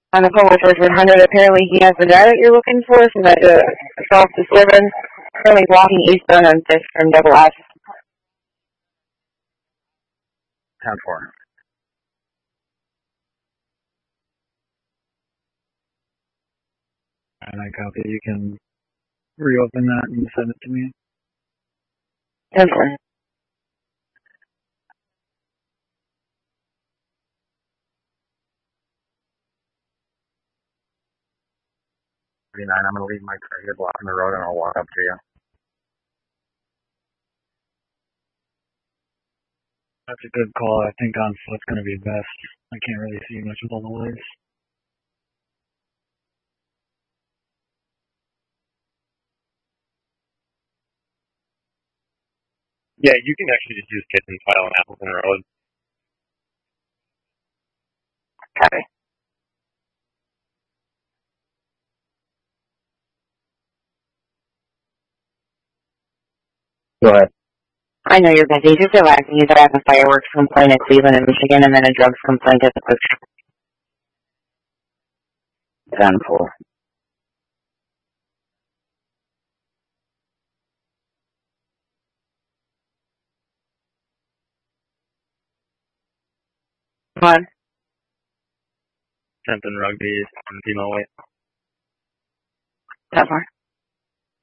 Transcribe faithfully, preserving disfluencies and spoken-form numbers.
On the phone with Richard Hundred, apparently he has the guy that you're looking for, so that uh, across the seven, currently walking eastbound on Fifth from Double F. ten four. And I copy. You can reopen that and send it to me. ten four. thirty-nine, I'm going to leave my car here blocking the road and I'll walk up to you. That's a good call. I think on foot's going to be best. I can't really see much of all the lights. Yeah, you can actually just use Kitchen Tile on Appleton Road. Copy. Go ahead. I know you're busy. Just relax. You said I have a fireworks complaint at Cleveland and Michigan, and then a drugs complaint at the quick shop. ten four. Come on. tenth and Rugby, seventeen oh eight. That far.